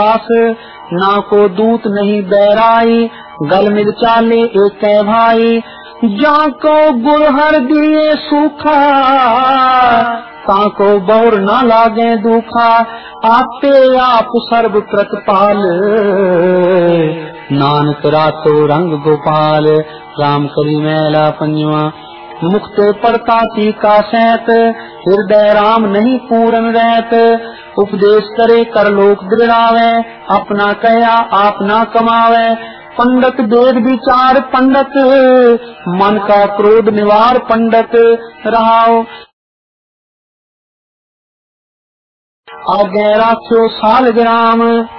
पास, ना को दूत नहीं बैराई, गल मिल चाले एक भाई। जाको गुरहर दिए सूखा, ताको बौर न लागे दुखा, आपे आप सर्व प्रतिपाल, नानक रातो रंग गोपाल। राम करी मैला पंजवा, मुक्ते पड़ता टीका सैत, हृदय राम नहीं पूरन रहत। उपदेश करे कर लोक दृढ़ावे, अपना कया आप ना कमावे। पंडित वेद विचार पंडित, मन का क्रोध निवार पंडित रहाओ। आगे राख्यो साल ग्राम,